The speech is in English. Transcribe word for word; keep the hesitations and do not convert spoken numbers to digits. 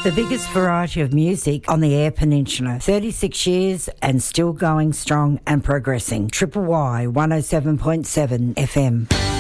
The biggest variety of music on the Eyre Peninsula. thirty-six years and still going strong and progressing. Triple Y one oh seven point seven F M.